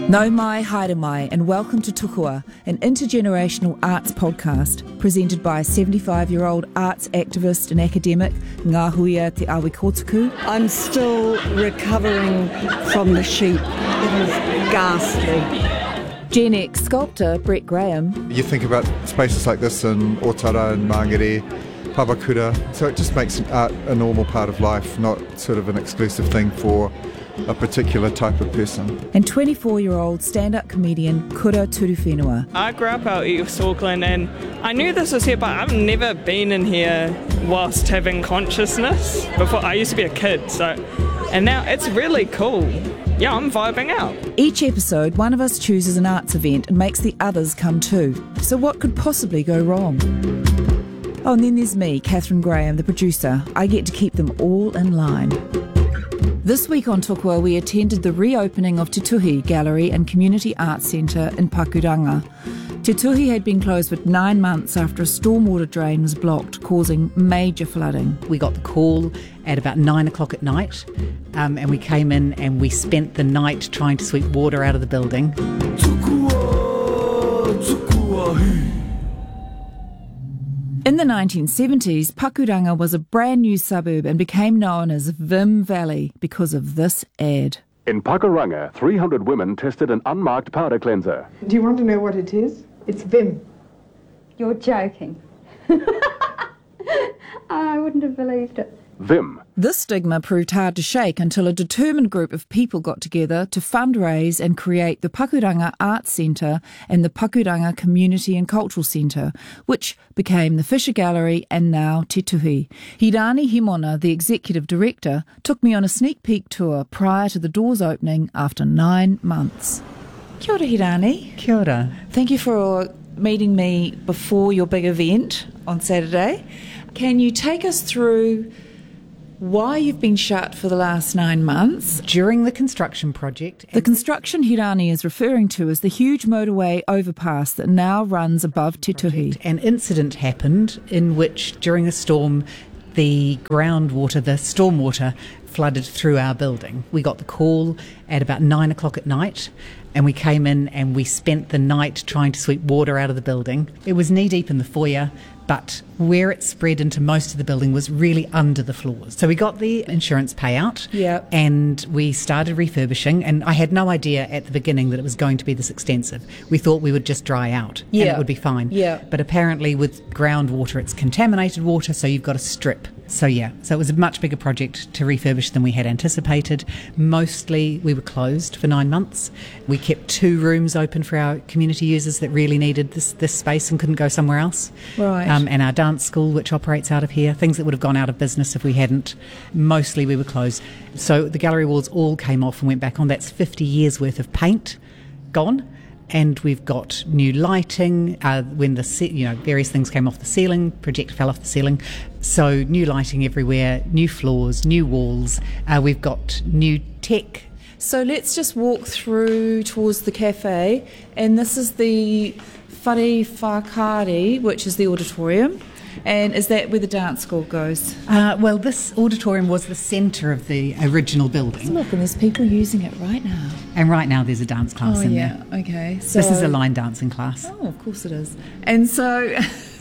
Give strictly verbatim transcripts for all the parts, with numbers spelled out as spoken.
Nau mai, haere mai, and welcome to Tukua, an intergenerational arts podcast presented by seventy-five-year-old arts activist and academic Ngāhuia Te Awi Kotuku. I'm still recovering from the sheep. It is ghastly. Gen X sculptor Brett Graham. You think about spaces like this in Otara and Mangere, Papakura, so it just makes art a normal part of life, not sort of an exclusive thing for a particular type of person. And twenty-four-year-old stand-up comedian Kura Turuwhenua. I grew up out East Auckland and I knew this was here, but I've never been in here whilst having consciousness before. I used to be a kid, so, and now it's really cool. Yeah, I'm vibing out. Each episode, one of us chooses an arts event and makes the others come too. So what could possibly go wrong? Oh, and then there's me, Catherine Graham, the producer. I get to keep them all in line. This week on Tukua, we attended the reopening of Te Tuhi Gallery and Community Arts Centre in Pakuranga. Te Tuhi had been closed for nine months after a stormwater drain was blocked, causing major flooding. We got the call at about nine o'clock at night, um, and we came in and we spent the night trying to sweep water out of the building. Tukua, Tukua. In the nineteen seventies, Pakuranga was a brand new suburb and became known as Vim Valley because of this ad. In Pakuranga, three hundred women tested an unmarked powder cleanser. Do you want to know what it is? It's Vim. You're joking. I wouldn't have believed it. Vim. This stigma proved hard to shake until a determined group of people got together to fundraise and create the Pakuranga Arts Centre and the Pakuranga Community and Cultural Centre, which became the Fisher Gallery and now Te Tuhi. Hirani Himona, the executive director, took me on a sneak peek tour prior to the doors opening after nine months. Kia ora, Hirani. Kia ora. Thank you for meeting me before your big event on Saturday. Can you take us through why you've been shut for the last nine months? During the construction project. The construction Hirani is referring to is the huge motorway overpass that now runs above Te Tuhi. An incident happened in which, during a storm, the groundwater, the stormwater, flooded through our building. We got the call at about nine o'clock at night, and we came in and we spent the night trying to sweep water out of the building. It was knee-deep in the foyer, but where it spread into most of the building was really under the floors. So we got the insurance payout, yep. and we started refurbishing, and I had no idea at the beginning that it was going to be this extensive. We thought we would just dry out yeah. and it would be fine. Yeah. But apparently with groundwater, it's contaminated water, so you've got to strip. So yeah, so it was a much bigger project to refurbish than we had anticipated. Mostly we were closed for nine months. We kept two rooms open for our community users that really needed this, this space and couldn't go somewhere else. Right. Um, and our dance school, which operates out of here, things that would have gone out of business if we hadn't. Mostly we were closed. So the gallery walls all came off and went back on. That's fifty years worth of paint gone. And we've got new lighting. Uh, when the ce- you know various things came off the ceiling, projector fell off the ceiling. So new lighting everywhere, new floors, new walls. Uh, we've got new tech. So let's just walk through towards the cafe, and this is the Whare Whakari, which is the auditorium. And is that where the dance school goes? Uh, well, this auditorium was the centre of the original building. Look, and there's people using it right now. And right now there's a dance class oh, in yeah. there. Okay. So this is a line dancing class. Oh, of course it is. And so,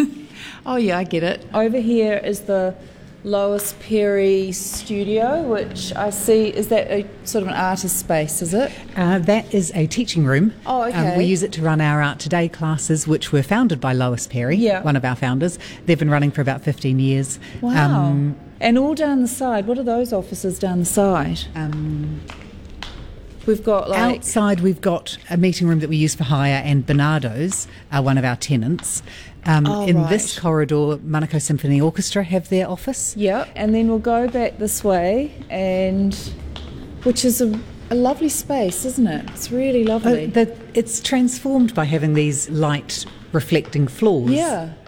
oh yeah, I get it. Over here is the Lois Perry studio, which I see, is that a sort of an artist space, is it? Uh, that is a teaching room. Oh, okay. Um, we use it to run our Art Today classes, which were founded by Lois Perry, yeah. one of our founders. They've been running for about fifteen years. Wow. Um, and all down the side, what are those offices down the side? Um, We've got like... Outside we've got a meeting room that we use for hire, and Bernardo's are one of our tenants. Um, oh, in right. this corridor, Manukau Symphony Orchestra have their office. Yeah, and then we'll go back this way, and which is a, a lovely space, isn't it? It's really lovely. Uh, the, it's transformed by having these light reflecting floors. Yeah.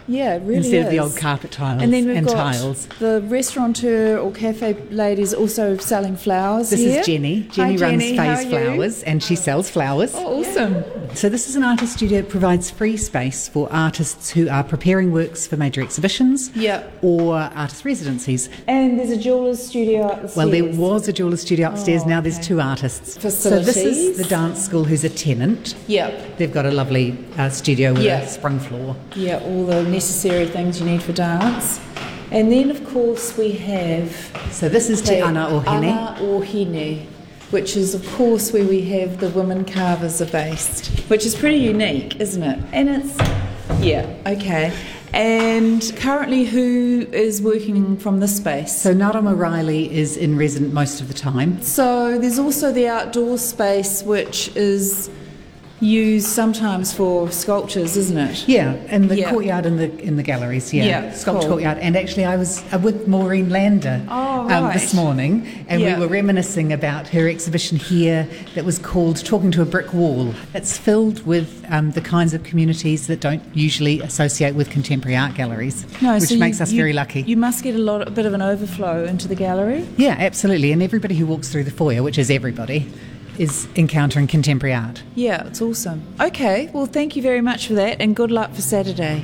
Yeah, it really instead is. of the old carpet tiles And then we've and got tiles. the restaurateur or cafe ladies also selling flowers This here. is Jenny. Jenny Hi, runs Jenny. How Phase are you? Flowers, and she sells flowers. Oh, awesome. So this is an artist studio that provides free space for artists who are preparing works for major exhibitions Yeah. or artist residencies. And there's a jeweller's studio upstairs. Well, there was a jeweller studio upstairs. Oh, now there's okay. two artists. Facilities. So this is the dance school who's a tenant. Yeah. They've got a lovely uh, studio with Yeah. a sprung floor. Yeah, all the necessary things you need for dance. And then, of course, we have So this is Te the Ana o Hene. Ana o Hene, which is, of course, where we have the women carvers are based, which is pretty unique, isn't it? And it's, yeah, okay. And currently, who is working from this space? So Narama Riley is in resident most of the time. So there's also the outdoor space, which is used sometimes for sculptures, isn't it? Yeah, in the Yeah. courtyard in the in the galleries. Yeah, Yeah, sculpture cool. courtyard. And actually, I was uh, with Maureen Lander Oh, um, right. this morning, and Yeah. we were reminiscing about her exhibition here that was called "Talking to a Brick Wall." It's filled with um, the kinds of communities that don't usually associate with contemporary art galleries, No, which so makes you, us you- very lucky. You must get a lot, a bit of an overflow into the gallery. Yeah, absolutely. And everybody who walks through the foyer, which is everybody, is encountering contemporary art. Yeah, it's awesome. Okay, well, thank you very much for that, and good luck for Saturday.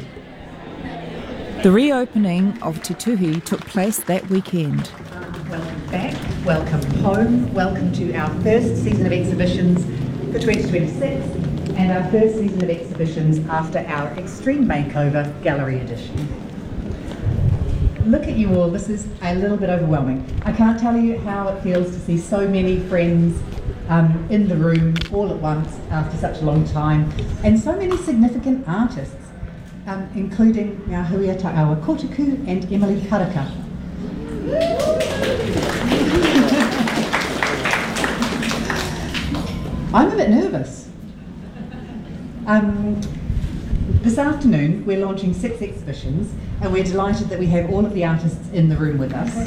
The reopening of Te Tuhi took place that weekend. Welcome back, welcome home, welcome to our first season of exhibitions for twenty twenty-six and our first season of exhibitions after our Extreme Makeover Gallery Edition. Look at you all, this is a little bit overwhelming. I can't tell you how it feels to see so many friends um, in the room all at once after such a long time, and so many significant artists, um, including Ngā Huia Ta'awa Kotaku and Emily Haraka. I'm a bit nervous. Um, this afternoon we're launching six exhibitions, and we're delighted that we have all of the artists in the room with us.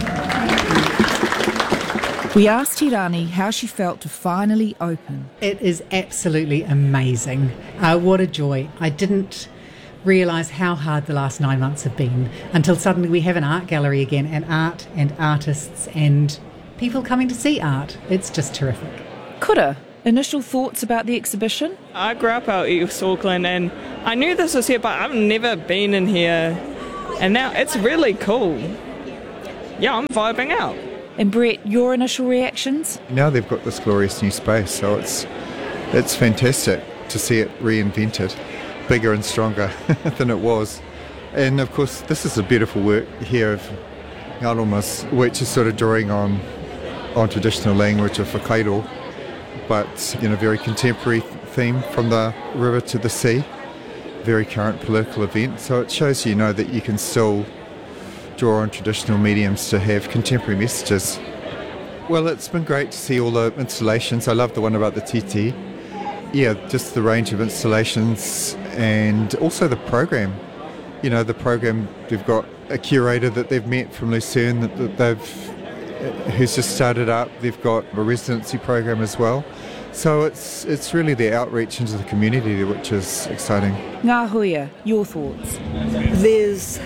We asked Hirani how she felt to finally open. It is absolutely amazing. Uh, what a joy. I didn't realise how hard the last nine months have been until suddenly we have an art gallery again, and art and artists and people coming to see art. It's just terrific. Kura, initial thoughts about the exhibition? I grew up out East Auckland and I knew this was here, but I've never been in here. And now it's really cool. Yeah, I'm vibing out. And Brett, your initial reactions? Now they've got this glorious new space, so it's it's fantastic to see it reinvented, bigger and stronger than it was. And of course, this is a beautiful work here of Ngaroma's, which is sort of drawing on on traditional language of Whakairo, but you know, very contemporary theme from the river to the sea, very current political event. So it shows you know that you can still draw on traditional mediums to have contemporary messages. Well, it's been great to see all the installations. I love the one about the titi. Yeah, just the range of installations and also the program. You know, the program, they've got a curator that they've met from Lucerne that, that they've who's just started up. They've got a residency program as well. So it's it's really the outreach into the community which is exciting. Ngā Huia, your thoughts? There's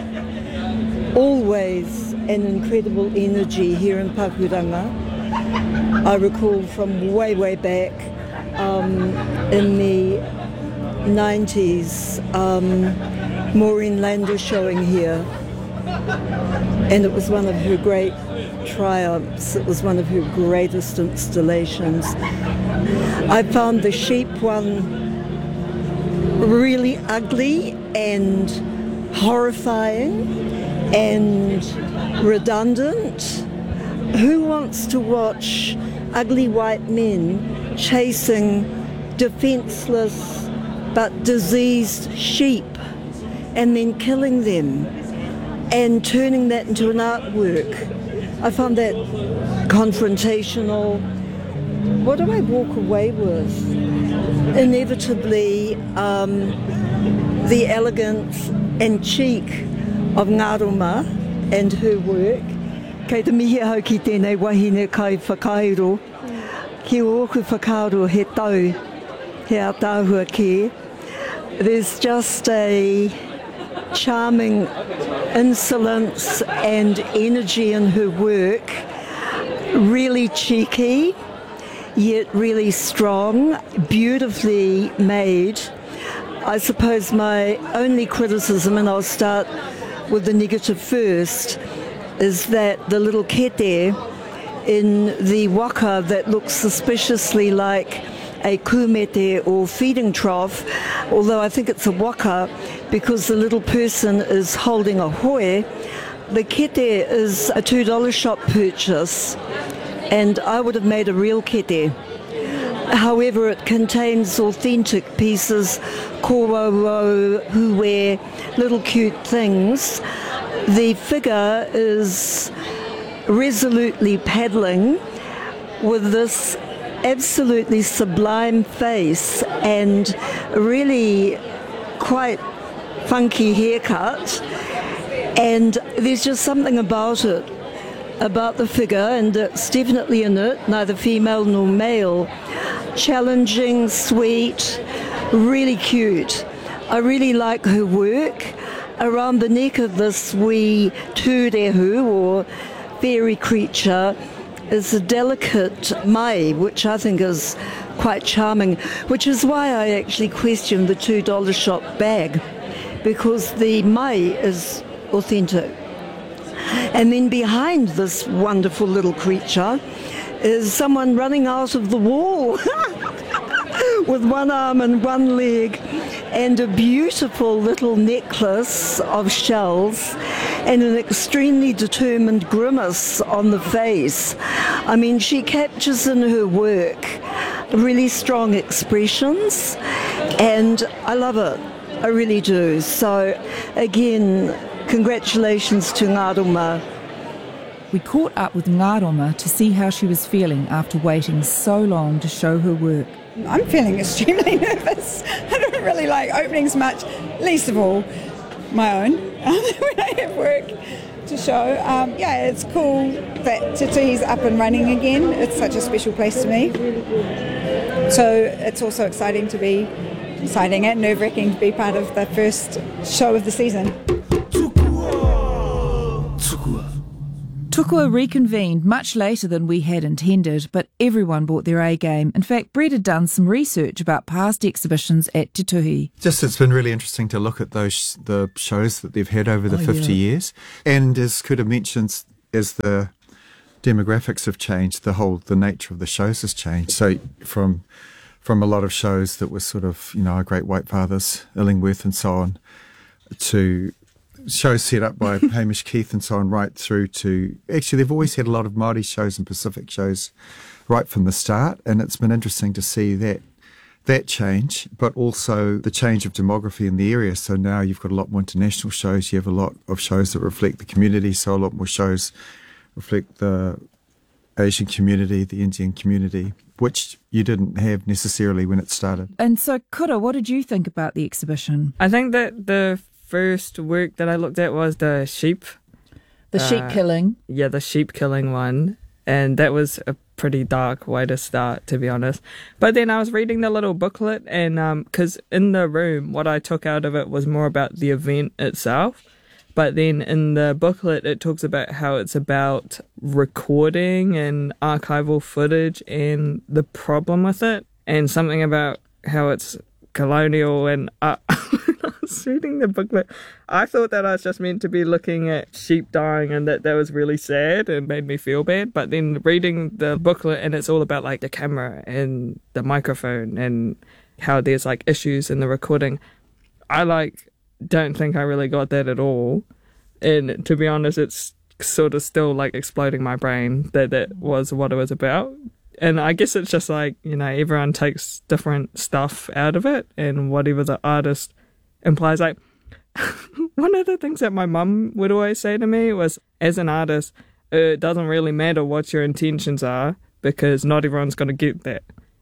always an incredible energy here in Pakuranga. I recall from way, way back um, in the nineties, um, Maureen Lander showing here, and it was one of her great triumphs. It was one of her greatest installations. I found the sheep one really ugly and horrifying and redundant. Who wants to watch ugly white men chasing defenseless but diseased sheep and then killing them and turning that into an artwork? I found that confrontational. What do I walk away with? Inevitably, um, the elegance and cheek of Ngaroma and her work. Kei te mihi au ki tēnei wahine kai whakairo. Ki o oku whakairo he tau, he a tāhua ki. There's just a charming insolence and energy in her work, really cheeky, yet really strong, beautifully made. I suppose my only criticism, and I'll start with the negative first, is that the little kete in the waka that looks suspiciously like a kumete or feeding trough, although I think it's a waka because the little person is holding a hoe. The kete is a two dollar shop purchase, and I would have made a real kete. However, it contains authentic pieces, kororo, hue, little cute things. The figure is resolutely paddling with this absolutely sublime face and really quite funky haircut. And there's just something about it, about the figure, and it's definitely in it, neither female nor male. Challenging, sweet, really cute. I really like her work. Around the neck of this wee tūrehu, or fairy creature, is a delicate mai, which I think is quite charming, which is why I actually questioned the two dollar shop bag, because the mai is authentic. And then behind this wonderful little creature is someone running out of the wall with one arm and one leg, and a beautiful little necklace of shells and an extremely determined grimace on the face. I mean, she captures in her work really strong expressions, and I love it. I really do. So, again, congratulations to Ngaroma. We caught up with Ngaroma to see how she was feeling after waiting so long to show her work. I'm feeling extremely nervous. I don't really like openings much, least of all my own, when I have work to show. Um, yeah, it's cool that Te Tuhi's up and running again. It's such a special place to me. So it's also exciting to be, exciting and nerve-wracking to be part of the first show of the season. Tukua reconvened much later than we had intended, but everyone brought their A-game. In fact, Brett had done some research about past exhibitions at Te Tuhi. Just, it's been really interesting to look at those the shows that they've had over the oh, fifty yeah. years. And as Kuta mentions, as the demographics have changed, the whole, the nature of the shows has changed. So from from a lot of shows that were sort of, you know, our Great White Fathers, Illingworth and so on, to shows set up by Hamish Keith and so on, right through to, actually they've always had a lot of Māori shows and Pacific shows right from the start, and it's been interesting to see that that change, but also the change of demography in the area. So now you've got a lot more international shows, you have a lot of shows that reflect the community, so a lot more shows reflect the Asian community, the Indian community, which you didn't have necessarily when it started. And so, Kura, what did you think about the exhibition? I think that the first work that I looked at was the sheep. The uh, sheep killing? Yeah, the sheep killing one. And that was a pretty dark way to start, to be honest. But then I was reading the little booklet, and because um, in the room, what I took out of it was more about the event itself. But then in the booklet, it talks about how it's about recording and archival footage and the problem with it, and something about how it's colonial. And uh, when I was reading the booklet, I thought that I was just meant to be looking at sheep dying, and that that was really sad and made me feel bad. But then reading the booklet, and it's all about like the camera and the microphone and how there's like issues in the recording, I like don't think I really got that at all. And to be honest, it's sort of still like exploding my brain that that was what it was about. And I guess it's just like, you know, everyone takes different stuff out of it, and whatever the artist implies. Like, one of the things that my mum would always say to me was, as an artist, it doesn't really matter what your intentions are, because not everyone's going to get that.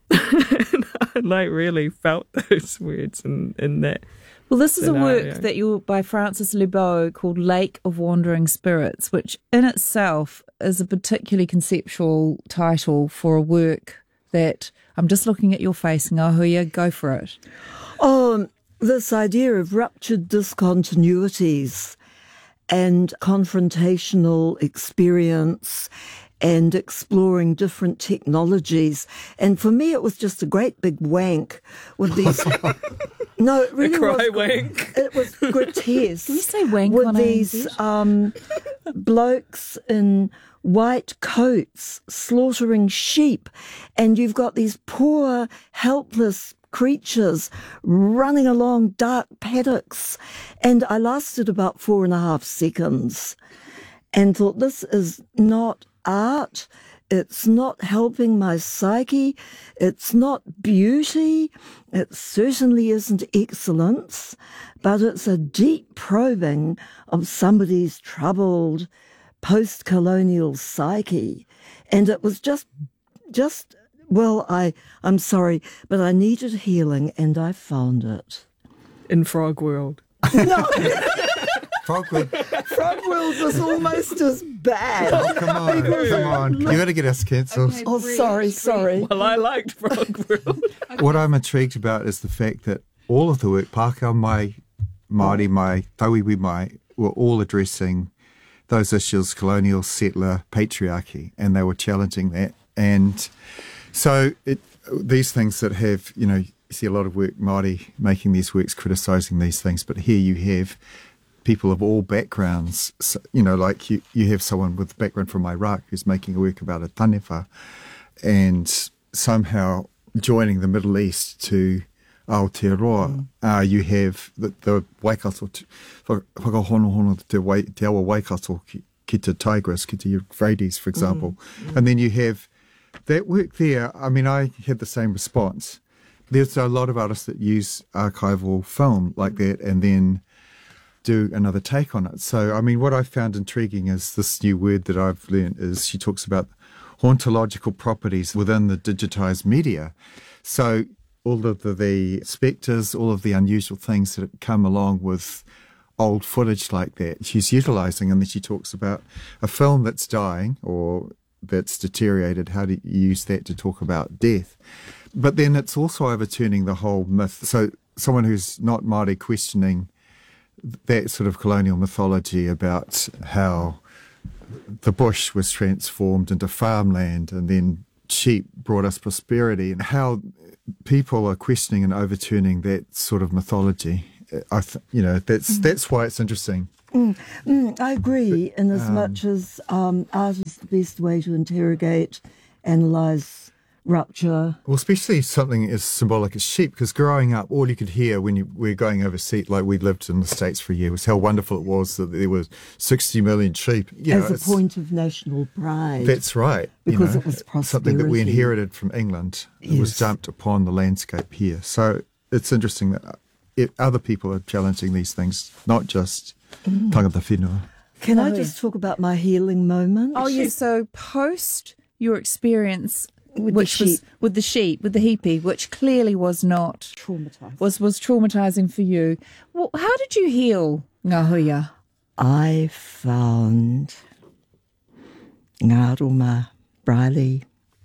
And I like really felt those words in, in that. Well, this is scenario. a work that you by Francis Lebeau called Lake of Wandering Spirits, which in itself is a particularly conceptual title for a work that, I'm just looking at your face, Ngahuia, go for it. Oh, this idea of ruptured discontinuities and confrontational experience and exploring different technologies. And for me, it was just a great big wank with these... no, it really a cry was... wank. It was grotesque. Can you say wank with on these um, blokes in white coats slaughtering sheep, and you've got these poor, helpless creatures running along dark paddocks. And I lasted about four and a half seconds and thought, this is not art. It's not helping my psyche. It's not beauty. It certainly isn't excellence, but it's a deep probing of somebody's troubled post-colonial psyche. And it was just, just, well, I, I'm sorry, but I needed healing and I found it. In Frog World. No. Frog World. Frog World was almost as bad. Oh, come on, come on. You got to get us cancelled. Oh, sorry, sorry. Well, I liked Frog World. What I'm intrigued about is the fact that all of the work, Pākehā Mai, Māori Mai, Tauiwi Mai, were all addressing those issues, colonial, settler, patriarchy, and they were challenging that. And so it, these things that have, you know, you see a lot of work, Māori making these works, criticising these things, but here you have people of all backgrounds, so, you know, like you, you have someone with background from Iraq who's making a work about a tanewha and somehow joining the Middle East to Aotearoa. Mm. Uh, you have the, the Waikato, whakahonohono te, wai, te awa Waikato ki, ki te Tigris, ki te Euphrates, for example. Mm. Mm. And then you have that work there. I mean, I had the same response. There's a lot of artists that use archival film like that and then do another take on it. So, I mean, what I found intriguing is this new word that I've learned is she talks about hauntological properties within the digitized media. So all of the, the spectres, all of the unusual things that come along with old footage like that, she's utilizing, and then she talks about a film that's dying or that's deteriorated, how to use that to talk about death. But then it's also overturning the whole myth. So someone who's not Māori questioning that sort of colonial mythology about how the bush was transformed into farmland and then sheep brought us prosperity, and how people are questioning and overturning that sort of mythology. I th- you know, that's mm. that's why it's interesting. Mm, mm, I agree, but, in as um, much as um, art is the best way to interrogate, analyse, rupture. Well, especially something as symbolic as sheep, because growing up, all you could hear when you were going overseas, like we lived in the States for a year, was how wonderful it was that there were sixty million sheep. You as know, a point of national pride. That's right. Because you know, it was prosperity. Something that we inherited from England. It yes. was dumped upon the landscape here. So it's interesting that it, other people are challenging these things, not just mm. tangata whenua. Can oh, I just yeah. talk about my healing moment? Oh, yes. So post your experience with which the was with the sheep, with the hippie, which clearly was not traumatizing. Was was traumatizing for you. Well, how did you heal, Ngahuia? I found Ngaruma Briley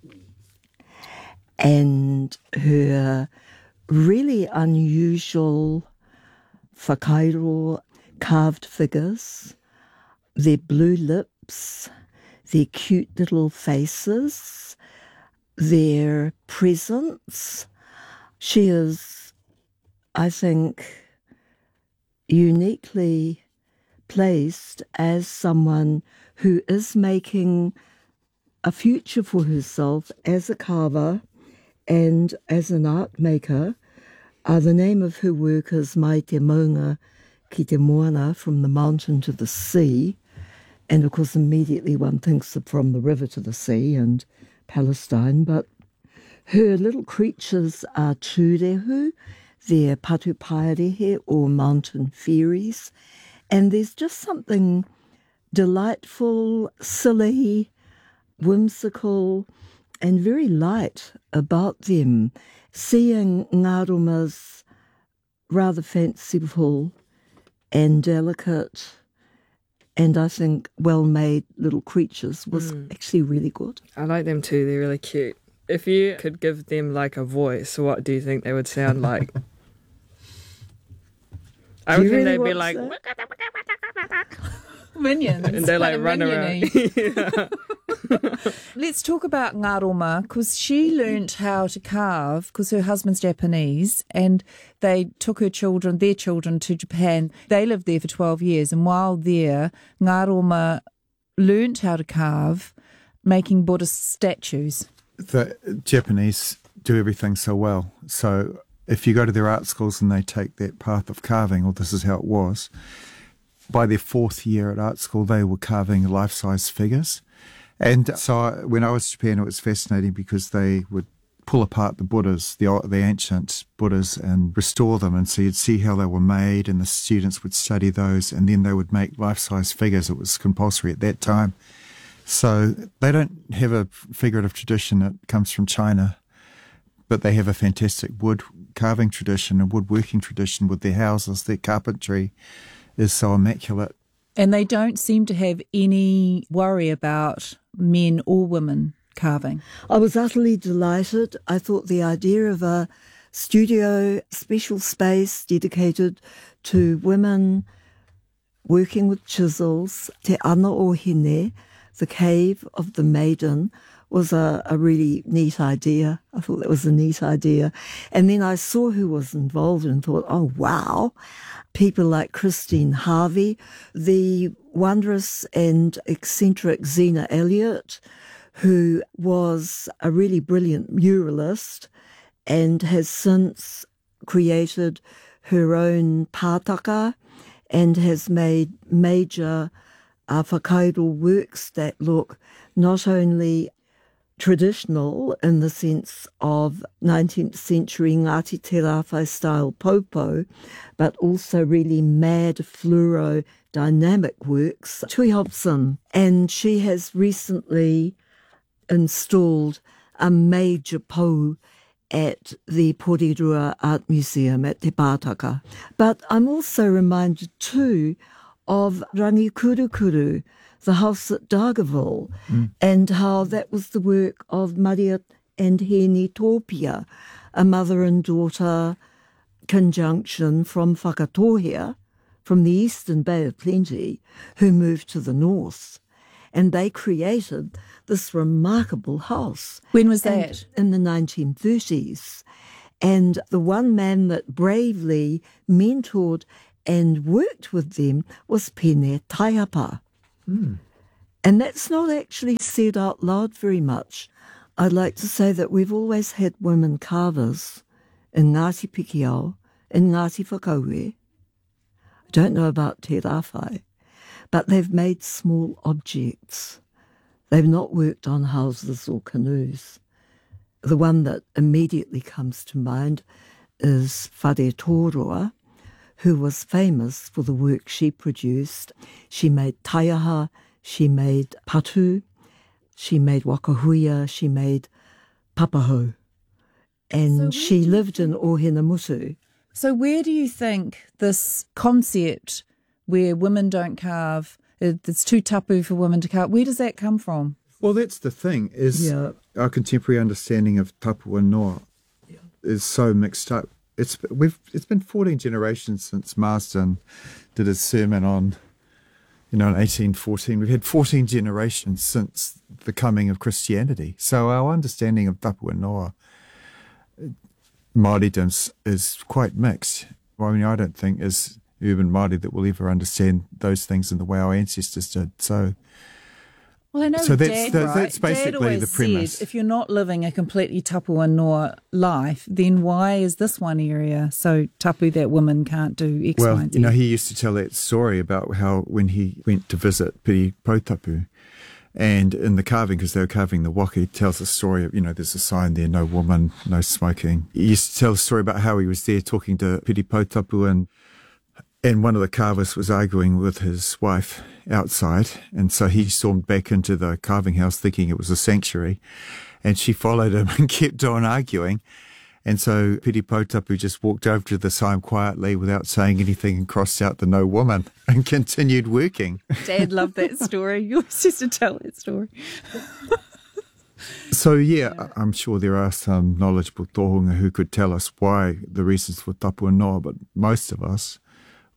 and her really unusual whakairo carved figures, their blue lips, their cute little faces, their presence. She is, I think, uniquely placed as someone who is making a future for herself as a carver and as an art maker. Uh, the name of her work is Mai Te Maunga Ki Te Moana, from the mountain to the sea. And of course, immediately one thinks of from the river to the sea and Palestine. But her little creatures are tūrehu, they're patupaerehe or mountain fairies. And there's just something delightful, silly, whimsical, and very light about them. Seeing Ngaruma's rather fanciful and delicate and I think well-made little creatures was mm. actually really good. I like them too, they're really cute. If you could give them like a voice, what do you think they would sound like? I Do you reckon really they'd be watch like, that? Minions. and they like Kind of run around. minion-y. Let's talk about Ngaroma, because she learnt how to carve because her husband's Japanese, and they took her children, their children, to Japan. They lived there for twelve years, and while there, Ngaroma learnt how to carve, making Buddhist statues. The Japanese do everything so well. So if you go to their art schools and they take that path of carving, or this is how it was, by their fourth year at art school, they were carving life-size figures. And so I, when I was in Japan, it was fascinating because they would pull apart the Buddhas, the, the ancient Buddhas, and restore them. And so you'd see how they were made, and the students would study those, and then they would make life-size figures. It was compulsory at that time. So they don't have a figurative tradition that comes from China, but they have a fantastic wood carving tradition and woodworking tradition with their houses. Their carpentry is so immaculate. And they don't seem to have any worry about men or women carving. I was utterly delighted. I thought the idea of a studio, special space dedicated to women working with chisels, Te Ana o Hine, the cave of the maiden, was a, a really neat idea. I thought that was a neat idea. And then I saw who was involved and thought, oh, wow. People like Christine Harvey, the wondrous and eccentric Zena Elliott, who was a really brilliant muralist and has since created her own pātaka and has made major uh, whakairo works that look not only traditional in the sense of nineteenth century Ngāti Te Rāwhai style popo, but also really mad fluoro dynamic works. Tui Hobson, and she has recently installed a major pou at the Porirua Art Museum at Te Pātaka. But I'm also reminded too of Rangi Kurukuru, the house at Dargaville, mm. and how that was the work of Maria and Heni Tōpia, a mother and daughter conjunction from Whakatohea, from the eastern Bay of Plenty, who moved to the north. And they created this remarkable house. When was that? And in the nineteen thirties. And the one man that bravely mentored and worked with them was Pene Taiapa. Mm. And that's not actually said out loud very much. I'd like to say that we've always had women carvers in Ngāti Pikiao, in Ngāti Whakaue. I don't know about Te Rāwhai, but they've made small objects. They've not worked on houses or canoes. The one that immediately comes to mind is Whare Tōroa, who was famous for the work she produced. She made taiaha, she made patu, she made wakahuia, she made papaho. And so she lived in Ohinamutu. So where do you think this concept where women don't carve, it's too tapu for women to carve, where does that come from? Well, that's the thing, is yeah. our contemporary understanding of tapu and noa yeah. is so mixed up. It's we've it's been fourteen generations since Marsden did his sermon on, you know, in eighteen fourteen. We've had fourteen generations since the coming of Christianity. So our understanding of tapu and noa, Māoridom, is quite mixed. I mean, I don't think as urban Māori that will ever understand those things in the way our ancestors did. So. Well, I know so that's, Dad, that, right? that's basically Dad the premise. Said, if you're not living a completely tapu and noa life, then why is this one area so tapu that women can't do X, well, Y, and Z? You know, he used to tell that story about how when he went to visit Piri Potapu, and in the carving, because they were carving the waka, he tells a story of, you know, there's a sign there, no woman, no smoking. He used to tell a story about how he was there talking to Piri Potapu, and And one of the carvers was arguing with his wife outside, and so he stormed back into the carving house thinking it was a sanctuary, and she followed him and kept on arguing. And so Piri Potapu just walked over to the sign quietly without saying anything and crossed out the no woman and continued working. Dad loved that story. You always used to tell that story. So, yeah, yeah, I'm sure there are some knowledgeable tohunga who could tell us why the reasons for tapu and noa, but most of us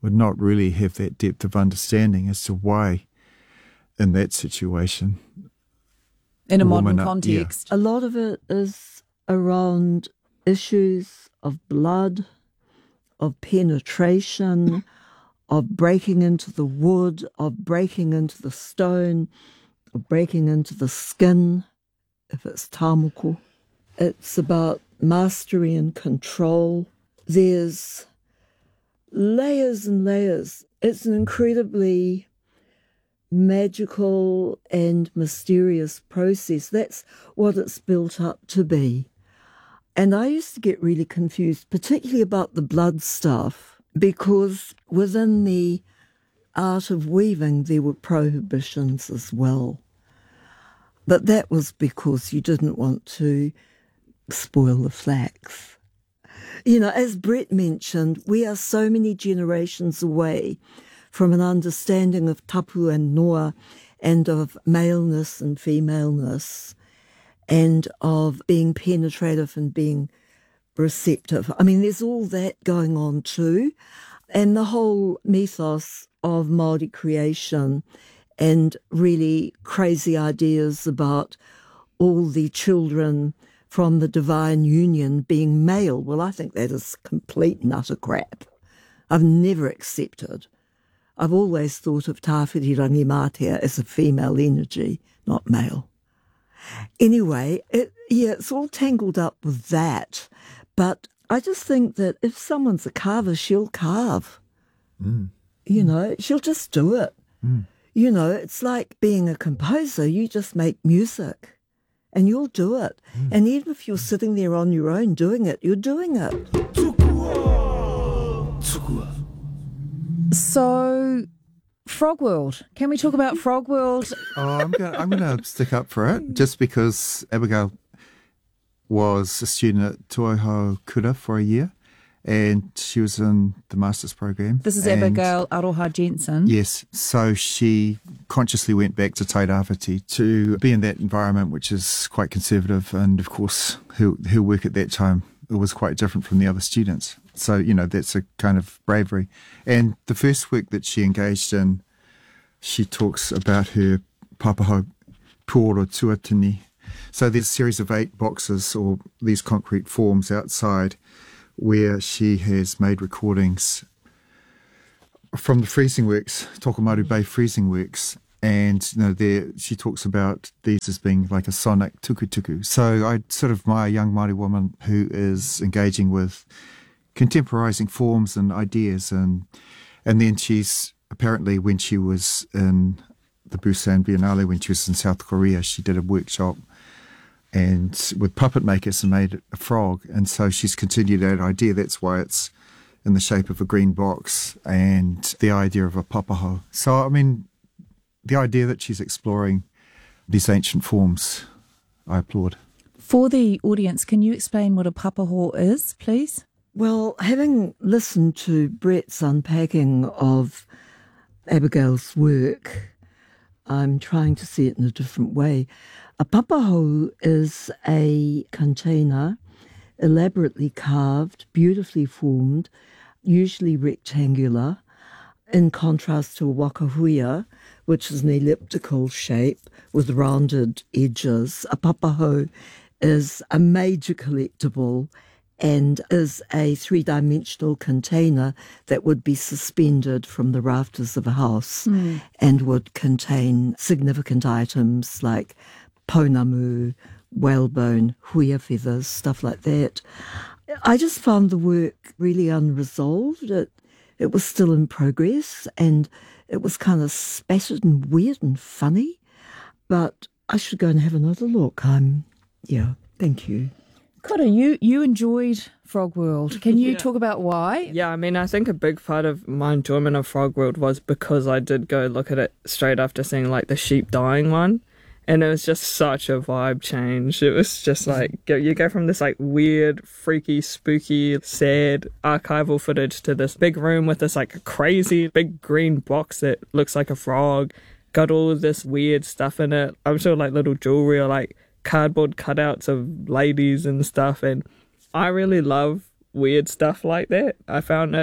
would not really have that depth of understanding as to why in that situation. In a modern woman are- context. A lot of it is around issues of blood, of penetration, of breaking into the wood, of breaking into the stone, of breaking into the skin, if it's tamoko. It's about mastery and control. There's layers and layers. It's an incredibly magical and mysterious process. That's what it's built up to be. And I used to get really confused, particularly about the blood stuff, because within the art of weaving there were prohibitions as well. But that was because you didn't want to spoil the flax. You know, as Brett mentioned, we are so many generations away from an understanding of tapu and noa and of maleness and femaleness and of being penetrative and being receptive. I mean, there's all that going on too. And the whole mythos of Māori creation and really crazy ideas about all the children from the divine union being male. Well, I think that is complete and utter crap. I've never accepted. I've always thought of Tāwhiri Rangimatea as a female energy, not male. Anyway, it, yeah, it's all tangled up with that. But I just think that if someone's a carver, she'll carve. Mm. You know, she'll just do it. Mm. You know, it's like being a composer. You just make music and you'll do it. Mm. And even if you're sitting there on your own doing it, you're doing it. So, Frog World. Can we talk about Frog World? Oh, I'm going I'm going to stick up for it, just because Abigail was a student at Tuaihau Kura for a year, and she was in the master's program. This is and, Abigail Aroha Jensen. Yes, so she consciously went back to Tairāwhiti to be in that environment, which is quite conservative, and of course her, her work at that time it was quite different from the other students. So, you know, that's a kind of bravery. And the first work that she engaged in, she talks about her Papahau Puoro Tuatini. So there's a series of eight boxes or these concrete forms outside where she has made recordings from the freezing works, Tokomaru Bay freezing works. And, you know, there she talks about these as being like a sonic tuku-tuku. So I sort of admire a young Māori woman who is engaging with contemporising forms and ideas. And and then she's apparently, when she was in the Busan Biennale, when she was in South Korea, she did a workshop and with puppet makers and made a frog. And so she's continued that idea. That's why it's in the shape of a green box and the idea of a papaho. So, I mean, the idea that she's exploring these ancient forms, I applaud. For the audience, can you explain what a papaho is, please? Well, having listened to Brett's unpacking of Abigail's work, I'm trying to see it in a different way. A papaho is a container, elaborately carved, beautifully formed, usually rectangular, in contrast to a wakahuia, which is an elliptical shape with rounded edges. A papaho is a major collectible and is a three-dimensional container that would be suspended from the rafters of a house mm. and would contain significant items like pounamu, whalebone, huia feathers, stuff like that. I just found the work really unresolved. It, it was still in progress and it was kind of spattered and weird and funny, but I should go and have another look. I'm, yeah, thank you. Kora, you, you enjoyed Frog World. Can you yeah. talk about why? Yeah, I mean, I think a big part of my enjoyment of Frog World was because I did go look at it straight after seeing, like, the sheep dying one. And it was just such a vibe change. It was just like, you go from this like weird, freaky, spooky, sad archival footage to this big room with this like crazy big green box that looks like a frog. Got all this weird stuff in it. I'm sure like little jewelry or like cardboard cutouts of ladies and stuff. And I really love weird stuff like that. I found it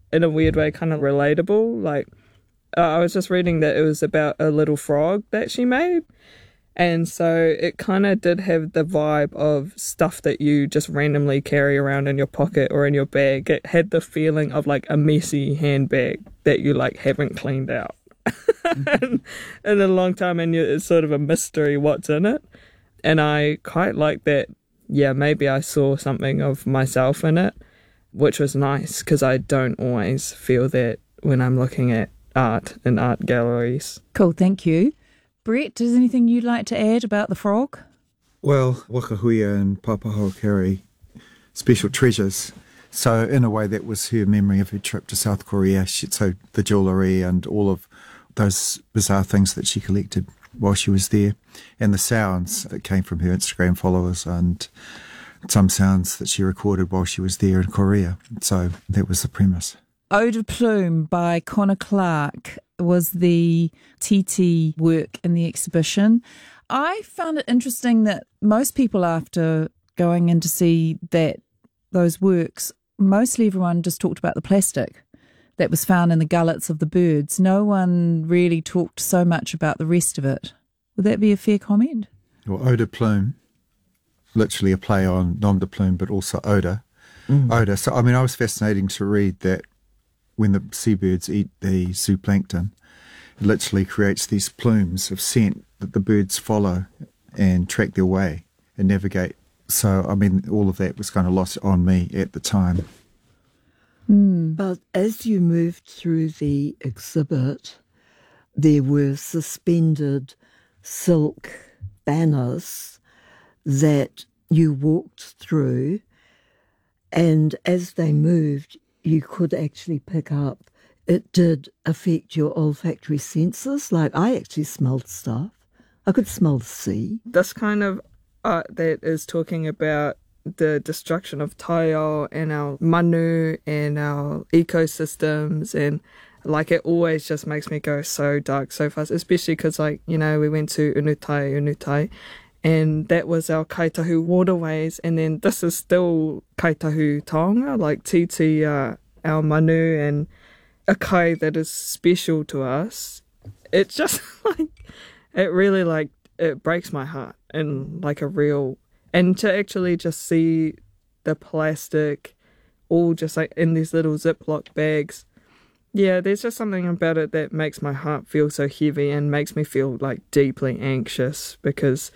in a weird way, kind of relatable. Like, uh, I was just reading that it was about a little frog that she made. And so it kind of did have the vibe of stuff that you just randomly carry around in your pocket or in your bag. It had the feeling of like a messy handbag that you like haven't cleaned out in, in a long time, and you, it's sort of a mystery what's in it. And I quite like that. Yeah, maybe I saw something of myself in it, which was nice because I don't always feel that when I'm looking at art in art galleries. Cool, thank you. Brett, is there anything you'd like to add about the frog? Well, Wakahuia and Papahoa carry special treasures. So in a way that was her memory of her trip to South Korea. She, so the jewellery and all of those bizarre things that she collected while she was there, and the sounds that came from her Instagram followers, and some sounds that she recorded while she was there in Korea. So that was the premise. Eau de Plume by Connor Clark was the T T work in the exhibition. I found it interesting that most people, after going in to see that those works, mostly everyone just talked about the plastic that was found in the gullets of the birds. No one really talked so much about the rest of it. Would that be a fair comment? Well, Eau de Plume, literally a play on nom de plume, but also odour. Mm. Odour. So, I mean, I was fascinating to read that when the seabirds eat the zooplankton, it literally creates these plumes of scent that the birds follow and track their way and navigate. So, I mean, all of that was kind of lost on me at the time. Mm. But as you moved through the exhibit, there were suspended silk banners that you walked through, and as they moved, you could actually pick up. It did affect your olfactory senses. Like, I actually smelled stuff. I could smell the sea. This kind of art that is talking about the destruction of taiao and our manu and our ecosystems, and like it always just makes me go so dark so fast, especially because, like, you know, we went to Unutai, Unutai, and that was our Kaitahu waterways, and then this is still Kaitahu taonga, like Titi, uh, our manu, and a kai that is special to us. It's just like, it really like, it breaks my heart in like a real, and to actually just see the plastic all just like in these little Ziploc bags. Yeah, there's just something about it that makes my heart feel so heavy and makes me feel like deeply anxious, because